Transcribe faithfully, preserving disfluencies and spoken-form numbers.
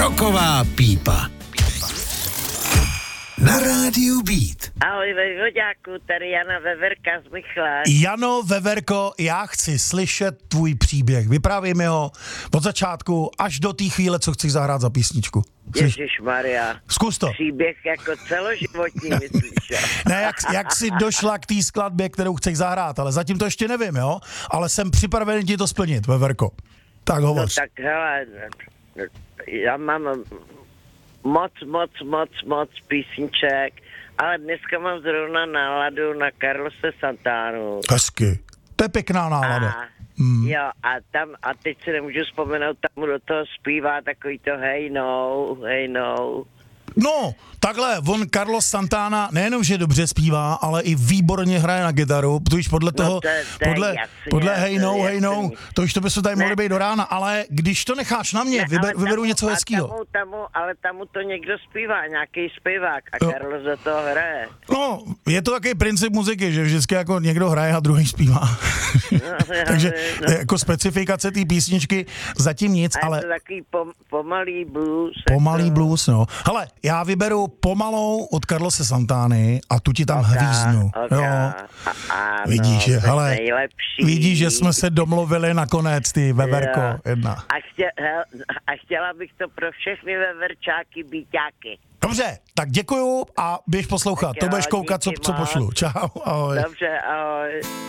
Roková pípa. Na rádiu Beat. Ahoj Vevoďáku, tady Jana Veverka z Michla. Jano, Veverko, já chci slyšet tvůj příběh. Vyprávěj mi ho od začátku až do té chvíle, co chci zahrát za písničku. Ježišmarja. Zkus to. Příběh jako celoživotní, myslíš, jo? Ne, jak, jak jsi došla k té skladbě, kterou chceš zahrát, ale zatím to ještě nevím, jo? Ale jsem připravený ti to splnit, Veverko. Tak No hovoř. tak hele, já mám moc, moc, moc, moc písniček, ale dneska mám zrovna náladu na Carlose Santanu. Hezky. To je pěkná nálada. A, jo, a tam, a teď si nemůžu vzpomenout, tam do toho zpívá takový to hej no, hej no. No, takhle, on Carlos Santana nejenom, že dobře zpívá, ale i výborně hraje na kytaru, protože podle toho, No to je- to je podle, jasný, podle to Hey je No, Hey No, jasný. to už to bychom tady mohli Ne. být do rána, ale když to necháš na mě, Ne, vyber, ale vyberu tamu- něco a hezkýho. Tamu, tamu, ale tam to někdo zpívá, nějaký zpěvák a Jo. Carlos do toho hraje. No, je to takový princip muziky, že vždycky jako někdo hraje a druhý zpívá. já Takže vím, no. jako specifikace té písničky zatím nic, A je ale to takový pom, pomalý blues. pomalý jako, blues, no. Hele, já vyberu pomalou od Carlose Santány a tu ti tam oka, hvíznu. oka. Jo. A, ano, Vidíš, že, to je hele, nejlepší. vidíš, že jsme se domluvili nakonec, ty Veverko, Jo. jedna. A, chtě, hel, a chtěla bych to pro všechny veverčáky, býťáky. Dobře, tak děkuju a běž poslouchat. Tak To jo, budeš koukat, co, díky co moc. pošlu. Čau, ahoj. Dobře, ahoj.